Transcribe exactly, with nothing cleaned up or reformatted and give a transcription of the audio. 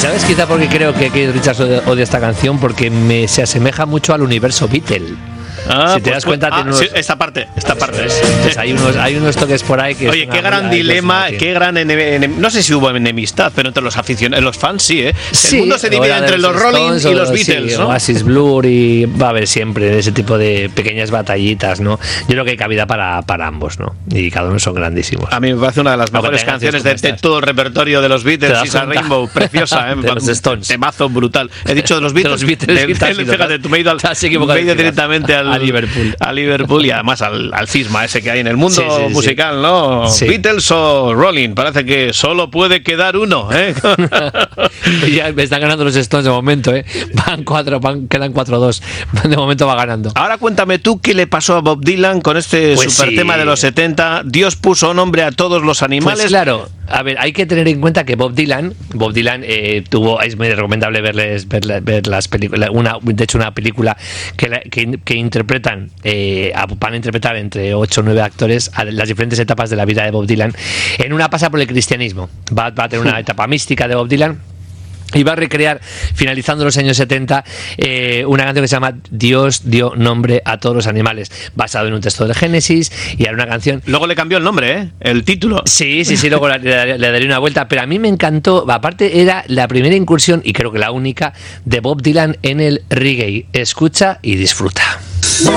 ¿Sabes? Quizá porque creo que Keith Richards odia esta canción porque me se asemeja mucho al universo Beatle. Ah, si te pues, das cuenta, ah, tiene unos... sí, esta parte, esta parte. Es, entonces, hay unos, hay unos toques por ahí que. Oye, qué gran dilema, qué gran ene, ene, no sé si hubo enemistad, pero entre los aficionados, los fans sí, ¿eh? Sí, el mundo se divide entre los Rolling y los Beatles, sí, ¿no? Oasis, Blur, y va a haber siempre ese tipo de pequeñas batallitas, ¿no? Yo creo que hay cabida para, para ambos, ¿no? Y cada uno son grandísimos. A mí me parece una de las mejores canciones de, de todo el repertorio de los Beatles, Is a Rainbow, preciosa, ¿eh? De los Stones. Temazo brutal. He dicho de los Beatles, de los Beatles, de, de, fíjate, tú me he ido, al, me he ido directamente al, a Liverpool. A Liverpool y además al, al cisma ese que hay en el mundo sí, sí, musical, sí. ¿no? Sí. Beatles o Rolling, parece que solo puede quedar uno, ¿eh? Ya me están ganando los Stones de momento, ¿eh? Van cuatro, van, quedan cuatro dos. De momento va ganando. Ahora cuéntame tú qué le pasó a Bob Dylan con este pues super sí. tema de los setenta. Dios puso nombre a todos los animales. Pues claro, a ver, hay que tener en cuenta que Bob Dylan, Bob Dylan eh, tuvo, es muy recomendable verles, ver, ver las películas, una, de hecho una película que, la, que, que interpretan, eh, van a interpretar entre ocho o nueve actores a las diferentes etapas de la vida de Bob Dylan. En una pasa por el cristianismo, va, va a tener una etapa mística de Bob Dylan. Y va a recrear, finalizando los años setenta, eh, una canción que se llama Dios dio nombre a todos los animales, basado en un texto del Génesis, y era una canción... Luego le cambió el nombre, ¿eh? El título. Sí, sí, sí, luego le, le, le daré una vuelta, pero a mí me encantó, aparte era la primera incursión, y creo que la única, de Bob Dylan en el reggae. Escucha y disfruta.